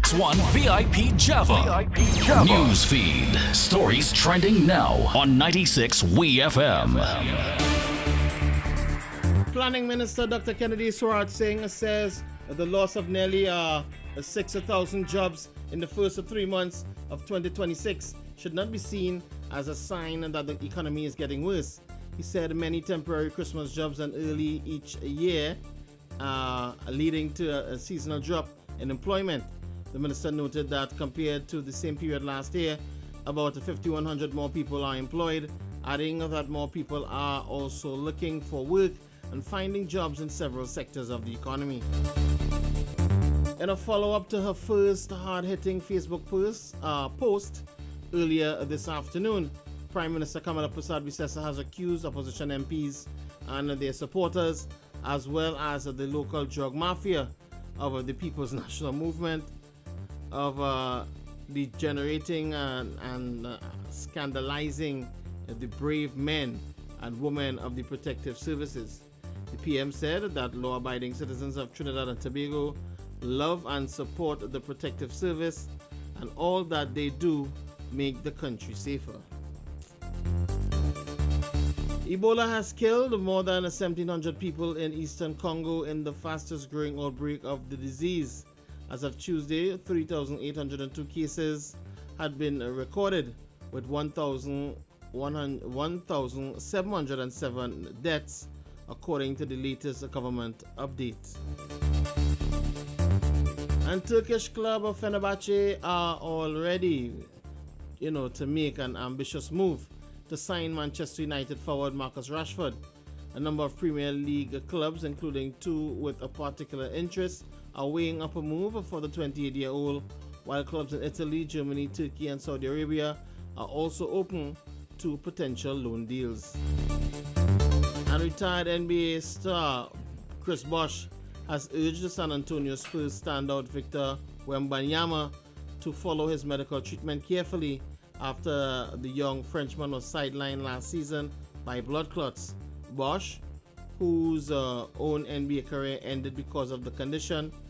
96.1 VIP Java. News feed. Stories trending now on 96 WeFM. Planning Minister Dr. Kennedy Swaraj Singh says the loss of nearly 6,000 jobs in the first 3 months of 2026 should not be seen as a sign that the economy is getting worse. He said many temporary Christmas jobs and early each year leading to a seasonal drop in employment. The minister noted that compared to the same period last year, about 5,100 more people are employed, adding that more people are also looking for work and finding jobs in several sectors of the economy. In a follow-up to her first hard-hitting Facebook post earlier this afternoon, Prime Minister Kamala Prasad-Bissessa has accused opposition MPs and their supporters, as well as the local drug mafia of the People's National Movement, of degenerating and scandalizing the brave men and women of the protective services. The PM said that law-abiding citizens of Trinidad and Tobago love and support the protective service, and all that they do make the country safer. Ebola has killed more than 1,700 people in eastern Congo in the fastest growing outbreak of the disease. As of Tuesday, 3,802 cases had been recorded, with 1,707 deaths, according to the latest government update. And Turkish club of Fenerbahce are all ready, to make an ambitious move to sign Manchester United forward Marcus Rashford. A number of Premier League clubs, including two with a particular interest, are weighing up a move for the 28-year-old, while clubs in Italy, Germany, Turkey, and Saudi Arabia are also open to potential loan deals. And retired NBA star Chris Bosh has urged the San Antonio Spurs standout Victor Wembanyama to follow his medical treatment carefully after the young Frenchman was sidelined last season by blood clots. Bosh, whose own NBA career ended because of the condition,